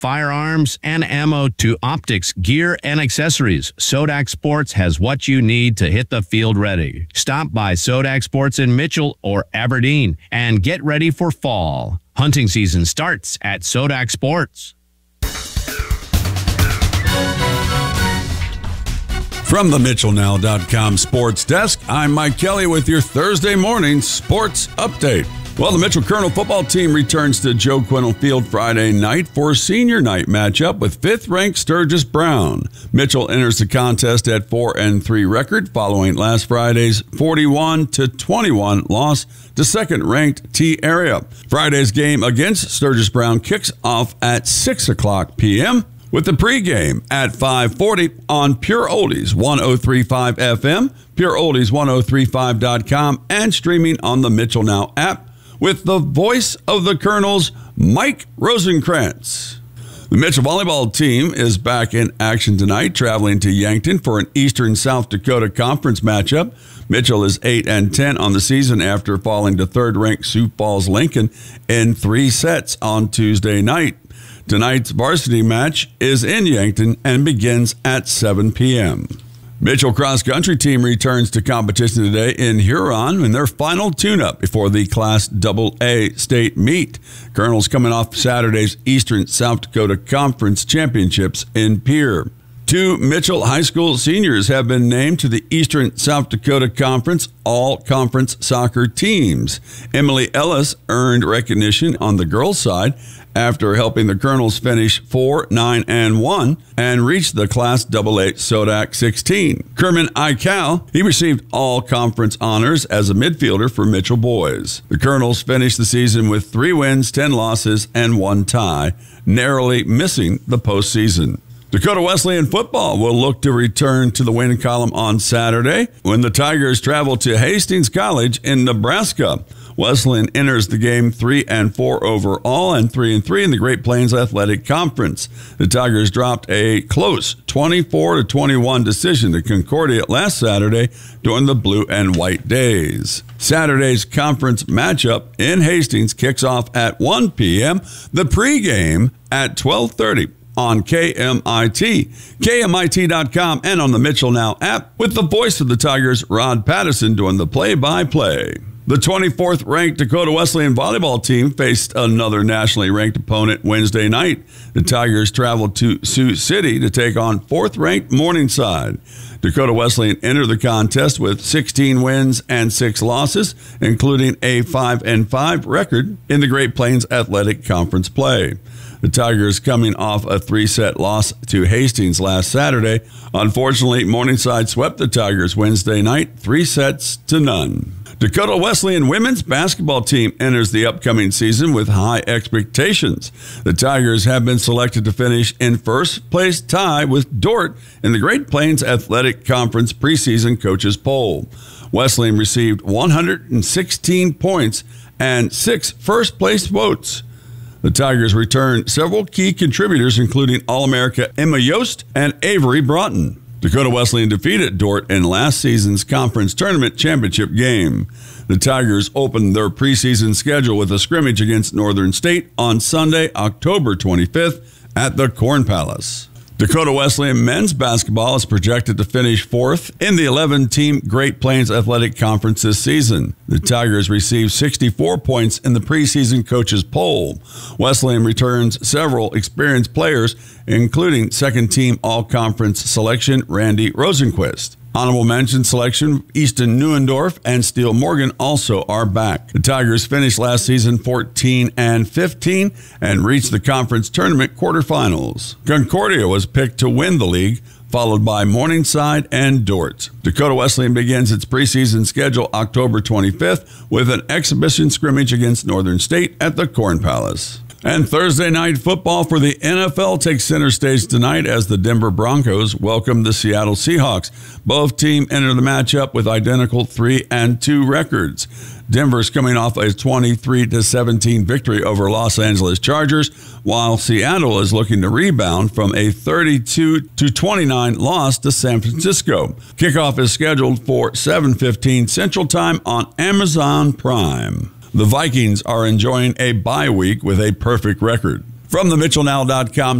firearms, and ammo to optics, gear, and accessories, Sodak Sports has what you need to hit the field ready. Stop by Sodak Sports in Mitchell or Aberdeen and get ready for fall. Hunting season starts at Sodak Sports. From the MitchellNow.com sports desk, I'm Mike Kelly with your Thursday morning sports update. Well, the Mitchell Colonel football team returns to Joe Quinnell Field Friday night for a senior night matchup with 5th-ranked Sturgis Brown. Mitchell enters the contest at 4-3 record following last Friday's 41-21 loss to 2nd-ranked T-Area. Friday's game against Sturgis Brown kicks off at 6 o'clock p.m. with the pregame at 5:40 on Pure Oldies 103.5 FM, pureoldies1035.com, and streaming on the Mitchell Now app with the voice of the Colonels, Mike Rosenkrantz. The Mitchell volleyball team is back in action tonight, traveling to Yankton for an Eastern South Dakota Conference matchup. Mitchell is 8-10 on the season after falling to 3rd-ranked Sioux Falls Lincoln in 3 sets on Tuesday night. Tonight's varsity match is in Yankton and begins at 7 p.m. Mitchell cross-country team returns to competition today in Huron in their final tune-up before the Class AA state meet. Colonels coming off Saturday's Eastern South Dakota Conference Championships in Pierre. 2 Mitchell High School seniors have been named to the Eastern South Dakota Conference All-Conference Soccer teams. Emily Ellis earned recognition on the girls' side after helping the Colonels finish 4-9-1 and reach the Class AA Sodak 16. Kerman Eichel, he received all-conference honors as a midfielder for Mitchell boys. The Colonels finished the season with 3 wins, 10 losses, and 1 tie, narrowly missing the postseason. Dakota Wesleyan football will look to return to the win column on Saturday when the Tigers travel to Hastings College in Nebraska. Wesleyan enters the game 3-4 overall and 3-3 in the Great Plains Athletic Conference. The Tigers dropped a close 24-21 decision to Concordia last Saturday during the Blue and White Days. Saturday's conference matchup in Hastings kicks off at 1 p.m. The pregame at 12:30. On KMIT, KMIT.com, and on the Mitchell Now app with the voice of the Tigers, Rod Patterson, doing the play-by-play. The 24th ranked Dakota Wesleyan volleyball team faced another nationally ranked opponent Wednesday night. The Tigers traveled to Sioux City to take on 4th ranked Morningside. Dakota Wesleyan entered the contest with 16 wins and 6 losses, including a 5-5 record in the Great Plains Athletic Conference play. The Tigers coming off a 3-set loss to Hastings last Saturday. Unfortunately, Morningside swept the Tigers Wednesday night 3-0. Dakota Wesleyan women's basketball team enters the upcoming season with high expectations. The Tigers have been selected to finish in first place tie with Dordt in the Great Plains Athletic Conference preseason coaches poll. Wesleyan received 116 points and 6 first-place votes. The Tigers returned several key contributors, including All-America Emma Yost and Avery Broughton. Dakota Wesleyan defeated Dordt in last season's conference tournament championship game. The Tigers opened their preseason schedule with a scrimmage against Northern State on Sunday, October 25th at the Corn Palace. Dakota Wesleyan men's basketball is projected to finish 4th in the 11-team Great Plains Athletic Conference this season. The Tigers received 64 points in the preseason coaches poll. Wesleyan returns several experienced players, including 2nd-team All-Conference selection Randy Rosenquist. Honorable mention selection Easton Neuendorf and Steele Morgan also are back. The Tigers finished last season 14-15 and reached the conference tournament quarterfinals. Concordia was picked to win the league, followed by Morningside and Dordt. Dakota Wesleyan begins its preseason schedule October 25th with an exhibition scrimmage against Northern State at the Corn Palace. And Thursday night football for the NFL takes center stage tonight as the Denver Broncos welcome the Seattle Seahawks. Both teams enter the matchup with identical 3-2 records. Denver's coming off a 23-17 victory over Los Angeles Chargers, while Seattle is looking to rebound from a 32-29 loss to San Francisco. Kickoff is scheduled for 7:15 Central Time on Amazon Prime. The Vikings are enjoying a bye week with a perfect record. From the MitchellNow.com